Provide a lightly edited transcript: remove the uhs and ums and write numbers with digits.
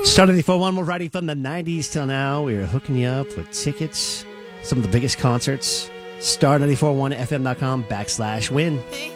Star 94.1, we're riding from the 90s till now. We're hooking you up with tickets, some of the biggest concerts. Star 94.1fm.com/win.